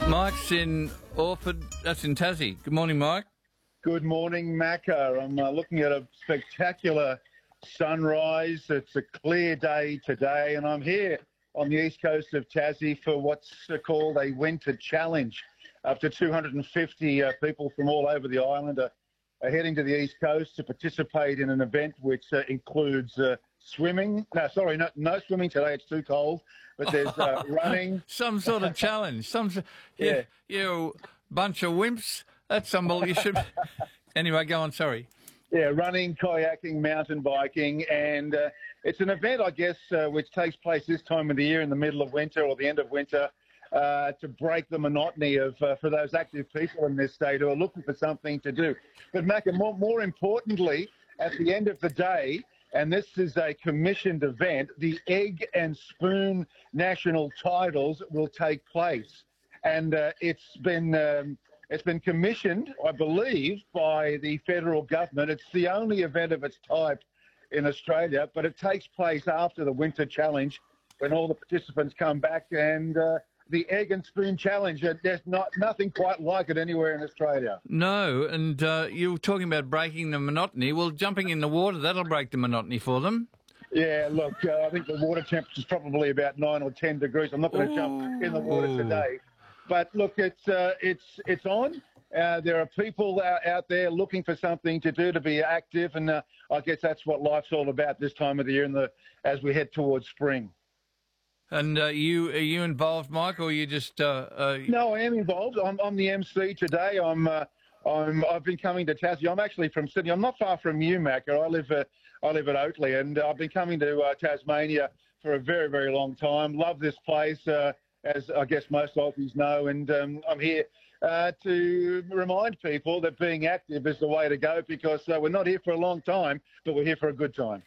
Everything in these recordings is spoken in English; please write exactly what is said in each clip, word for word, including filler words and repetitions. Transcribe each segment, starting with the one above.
Mike's in Orford. That's in Tassie. Good morning, Mike. Good morning, Macca. I'm uh, looking at a spectacular sunrise. It's a clear day today, and I'm here on the east coast of Tassie for what's uh, called a winter challenge. Up to two hundred fifty uh, people from all over the island are, are heading to the east coast to participate in an event which uh, includes uh, swimming. No, sorry, no, no swimming today. It's too cold. But there's uh, running. Some sort of challenge. Some, yeah, Yeah. you bunch of wimps. That's unbelievable. You should. Anyway, go on. Sorry. Yeah, running, kayaking, mountain biking, and uh, it's an event, I guess, uh, which takes place this time of the year in the middle of winter or the end of winter uh, to break the monotony of uh, for those active people in this state who are looking for something to do. But, Macca, more, more importantly, at the end of the day, and this is a commissioned event, the Egg and Spoon national titles will take place. And uh, it's been um, it's been commissioned, I believe, by the federal government. It's the only event of its type in Australia, but it takes place after the Winter Challenge when all the participants come back. And uh, the Egg and Spoon Challenge, uh, there's not nothing quite like it anywhere in Australia. No, and uh, you were talking about breaking the monotony. Well, jumping in the water, that'll break the monotony for them. Yeah, look, uh, I think the water temperature's probably about nine or ten degrees. I'm not going to jump in the water today. But look, it's uh, it's it's on. Uh, there are people out, out there looking for something to do, to be active, and uh, I guess that's what life's all about this time of the year, in the as we head towards spring. And uh, you are you involved, Mike, or you just? Uh, uh... No, I am involved. I'm, I'm the M C today. I'm uh, I'm I've been coming to Tassie. I'm actually from Sydney. I'm not far from you, Macca. I live uh, I live at Oatley, and I've been coming to uh, Tasmania for a very very long time. Love this place, uh, as I guess most Aussies know, and um, I'm here uh, to remind people that being active is the way to go, because uh, we're not here for a long time, but we're here for a good time.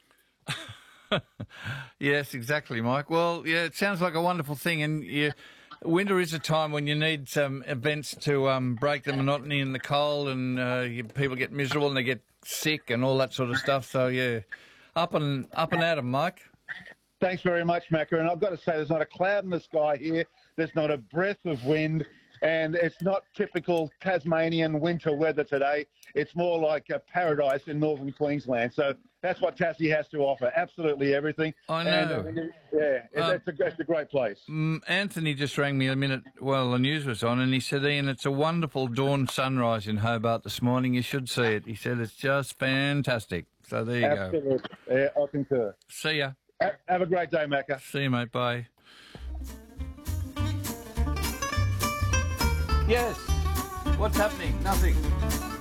Yes, exactly, Mike. Well, yeah, it sounds like a wonderful thing, and you, winter is a time when you need some events to um, break the monotony in the cold, and uh, you, people get miserable and they get sick and all that sort of stuff. So yeah, up and up and at 'em, Mike. Thanks very much, Macca. And I've got to say, there's not a cloud in the sky here. There's not a breath of wind. And it's not typical Tasmanian winter weather today. It's more like a paradise in northern Queensland. So that's what Tassie has to offer. Absolutely everything. I know. And, uh, yeah, Um, it's, a, it's a great place. Mm, Anthony just rang me a minute while the news was on, and he said, Ian, it's a wonderful dawn sunrise in Hobart this morning. You should see it. He said it's just fantastic. So there you Absolutely. go. Yeah, I concur. See ya. Ha- Have a great day, Macca. See you, mate. Bye. Yes. What's happening? Nothing.